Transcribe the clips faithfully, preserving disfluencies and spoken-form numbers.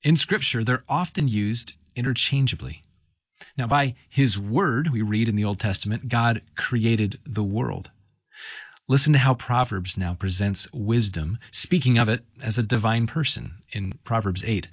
In Scripture, they're often used interchangeably. Now, by his word, we read in the Old Testament, God created the world. Listen to how Proverbs now presents wisdom, speaking of it as a divine person in Proverbs eight.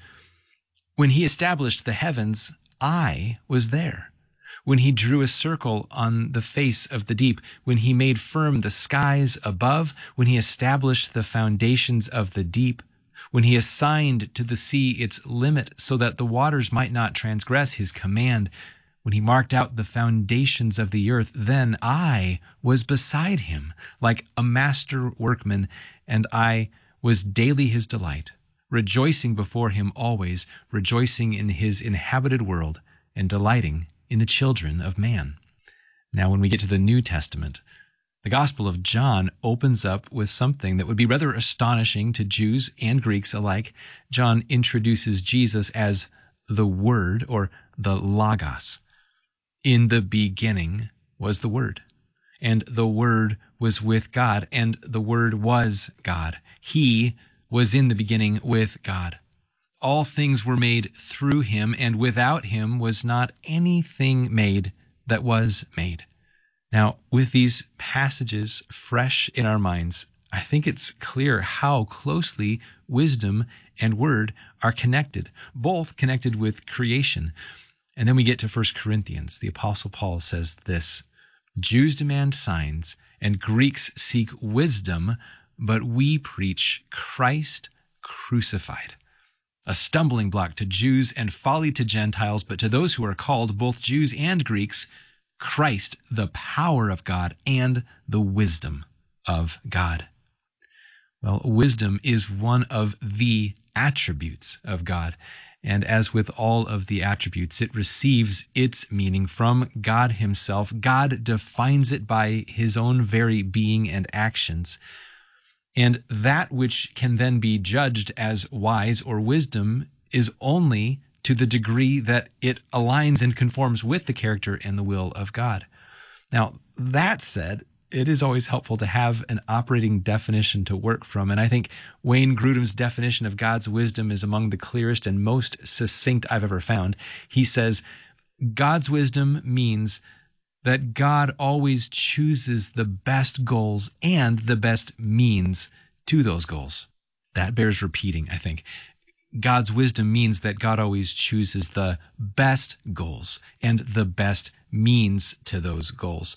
When he established the heavens, I was there. When he drew a circle on the face of the deep, when he made firm the skies above, when he established the foundations of the deep, when he assigned to the sea its limit so that the waters might not transgress his command, when he marked out the foundations of the earth, then I was beside him like a master workman, and I was daily his delight, rejoicing before him always, rejoicing in his inhabited world, and delighting in the children of man. Now, when we get to the New Testament, the Gospel of John opens up with something that would be rather astonishing to Jews and Greeks alike. John introduces Jesus as the Word, or the Logos. In the beginning was the Word, and the Word was with God, and the Word was God. He was in the beginning with God. All things were made through him, and without him was not anything made that was made. Now, with these passages fresh in our minds, I think it's clear how closely wisdom and word are connected, both connected with creation. And then we get to First Corinthians. The Apostle Paul says this, Jews demand signs and Greeks seek wisdom, but we preach Christ crucified. A stumbling block to Jews and folly to Gentiles, but to those who are called, both Jews and Greeks, Christ, the power of God and the wisdom of God. Well, wisdom is one of the attributes of God. And as with all of the attributes, it receives its meaning from God himself. God defines it by his own very being and actions. And that which can then be judged as wise or wisdom is only to the degree that it aligns and conforms with the character and the will of God. Now, that said, it is always helpful to have an operating definition to work from. And I think Wayne Grudem's definition of God's wisdom is among the clearest and most succinct I've ever found. He says, God's wisdom means that God always chooses the best goals and the best means to those goals. That bears repeating, I think. God's wisdom means that God always chooses the best goals and the best means to those goals.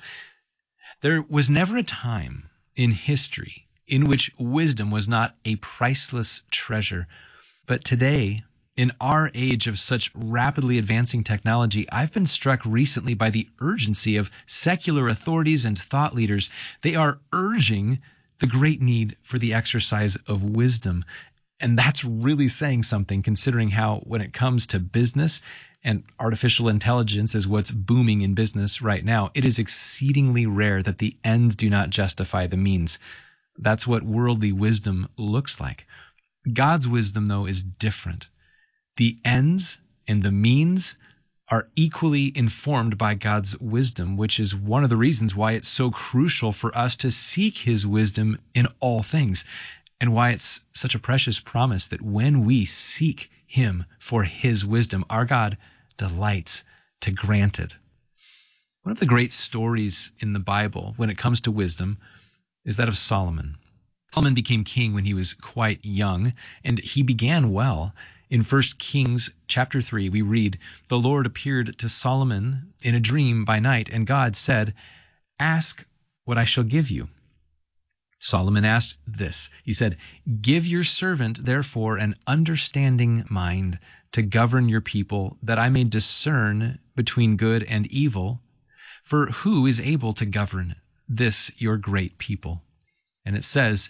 There was never a time in history in which wisdom was not a priceless treasure. But today, in our age of such rapidly advancing technology, I've been struck recently by the urgency of secular authorities and thought leaders. They are urging the great need for the exercise of wisdom. And that's really saying something, considering how, when it comes to business, and artificial intelligence is what's booming in business right now, it is exceedingly rare that the ends do not justify the means. That's what worldly wisdom looks like. God's wisdom, though, is different. The ends and the means are equally informed by God's wisdom, which is one of the reasons why it's so crucial for us to seek his wisdom in all things, and why it's such a precious promise that when we seek him for his wisdom, our God delights to grant it. One of the great stories in the Bible when it comes to wisdom is that of Solomon. Solomon became king when he was quite young, and he began well. In First Kings chapter three, we read, "The Lord appeared to Solomon in a dream by night, and God said, 'Ask what I shall give you.' Solomon asked this. He said, 'Give your servant, therefore, an understanding mind to govern your people, that I may discern between good and evil. For who is able to govern this your great people?' And it says,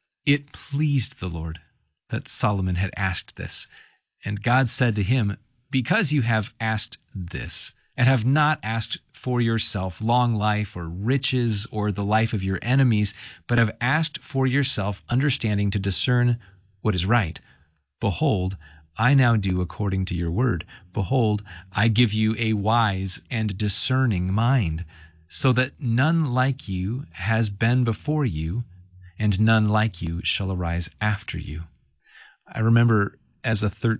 it pleased the Lord that Solomon had asked this. And God said to him, 'Because you have asked this, and have not asked for yourself long life or riches or the life of your enemies, but have asked for yourself understanding to discern what is right, behold, I now do according to your word. Behold, I give you a wise and discerning mind, so that none like you has been before you, and none like you shall arise after you.'" I remember as a